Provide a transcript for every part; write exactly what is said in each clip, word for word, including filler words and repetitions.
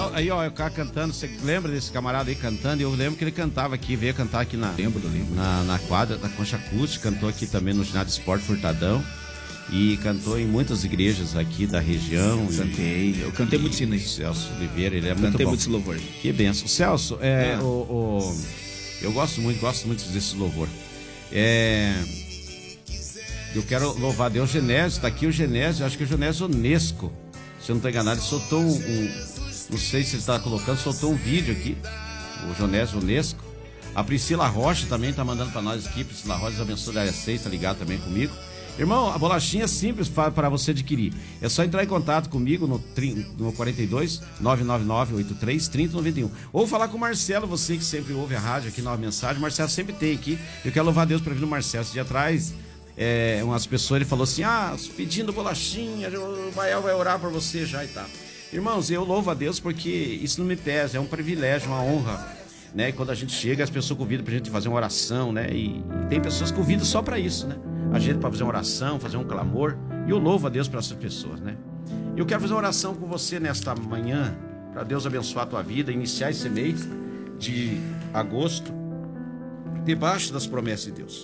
Céu, aí ó, o cara cantando, você lembra desse camarada aí cantando? Eu lembro que ele cantava aqui, veio cantar aqui na, lembro, lembro. na, na quadra da Concha Acústica, cantou aqui também no Ginásio Esporte Furtadão e cantou em muitas igrejas aqui da região. Cantei, eu cantei e, muito sino aí. Celso Oliveira, ele é muito Cantei bom. muito esse louvor. Que benção. Celso, é, Ah. o, o, eu gosto muito, gosto muito desse louvor. É, eu quero louvar a Deus. Genésio, tá aqui o Genésio, acho que o Genésio Onesco, se eu não estou enganado, ele soltou um, um, não sei se ele está colocando, soltou um vídeo aqui, o Genésio Onesco. A Priscila Rocha também tá mandando para nós aqui. Priscila Rocha, Deus abençoe da área seis, tá ligado também comigo. Irmão, a bolachinha é simples para você adquirir. É só entrar em contato comigo no, no quarenta e dois, nove nove nove, oitenta e três, trinta, noventa e um. Ou falar com o Marcelo, você que sempre ouve a rádio aqui na mensagem. O Marcelo sempre tem aqui. Eu quero louvar a Deus para vir no Marcelo. Esse dia atrás, é, umas pessoas, ele falou assim: ah, pedindo bolachinha, o Bael vai orar por você já e tal. Irmãos, eu louvo a Deus porque isso não me pesa, é um privilégio, uma honra, né? E quando a gente chega, as pessoas convidam pra gente fazer uma oração, né? E, e tem pessoas que convidam só para isso, né? A gente para fazer uma oração, fazer um clamor. E eu louvo a Deus para essas pessoas, né? Eu quero fazer uma oração com você nesta manhã, para Deus abençoar a tua vida, iniciar esse mês de agosto, debaixo das promessas de Deus.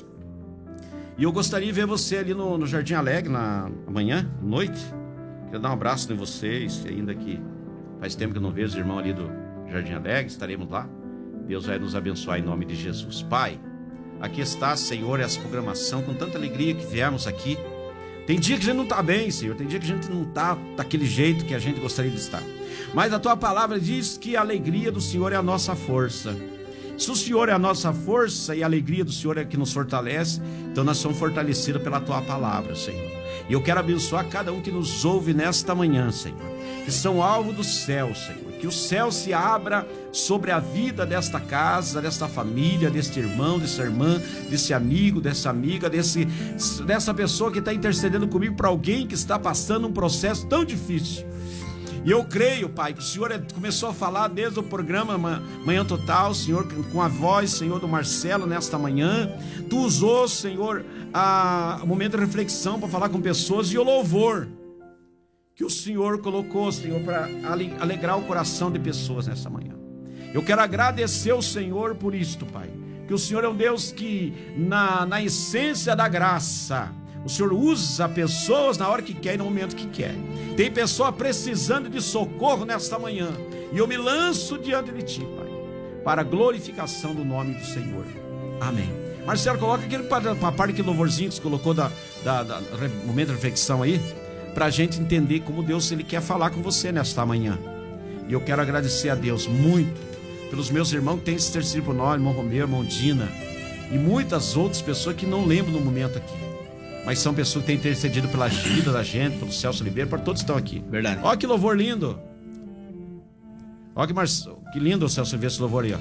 E eu gostaria de ver você ali no, no Jardim Alegre, na amanhã, noite. Quero dar um abraço em vocês, ainda que faz tempo que eu não vejo os irmãos ali do Jardim Alegre, estaremos lá. Deus vai nos abençoar em nome de Jesus. Pai, aqui está, Senhor, essa programação, com tanta alegria que viemos aqui. Tem dia que a gente não está bem, Senhor, tem dia que a gente não está daquele jeito que a gente gostaria de estar. Mas a Tua palavra diz que a alegria do Senhor é a nossa força. Se o Senhor é a nossa força e a alegria do Senhor é que nos fortalece, então nós somos fortalecidos pela Tua palavra, Senhor. E eu quero abençoar cada um que nos ouve nesta manhã, Senhor, que são alvo do céu, Senhor. Que o céu se abra sobre a vida desta casa, desta família, deste irmão, dessa irmã, desse amigo, dessa amiga, desse, dessa pessoa que está intercedendo comigo para alguém que está passando um processo tão difícil. E eu creio, Pai, que o Senhor começou a falar desde o programa Manhã Total, Senhor, com a voz, Senhor, do Marcelo nesta manhã. Tu usou, Senhor, a, o momento de reflexão para falar com pessoas e o louvor que o Senhor colocou, Senhor, para alegrar o coração de pessoas nessa manhã. Eu quero agradecer ao Senhor por isto, Pai, que o Senhor é um Deus que, na, na essência da graça, o Senhor usa pessoas na hora que quer e no momento que quer. Tem pessoa precisando de socorro nesta manhã, e eu me lanço diante de Ti, Pai, para a glorificação do nome do Senhor. Amém. Marcelo, coloca aquele para a parte que louvorzinho que você colocou da, da, da momento de reflexão aí, para a gente entender como Deus ele quer falar com você nesta manhã. E eu quero agradecer a Deus muito pelos meus irmãos que têm se intercedido por nós, irmão Romeu, irmão Dina, e muitas outras pessoas que não lembro no momento aqui, mas são pessoas que têm intercedido pela vida da gente, pelo Celso Oliveira, por todos que estão aqui. Verdade. Olha que louvor lindo. Olha que, mar... que lindo o Celso Oliveira, esse louvor aí, ó.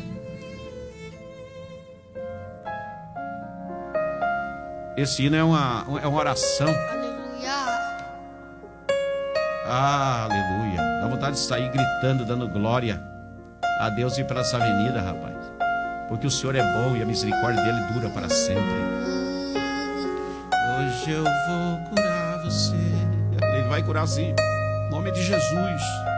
Esse hino é uma, é uma oração. Ah, aleluia. Dá vontade de sair gritando, dando glória a Deus e para essa avenida, rapaz. Porque o Senhor é bom e a misericórdia dele dura para sempre. Hoje eu vou curar você. Ele vai curar sim. Em nome de Jesus.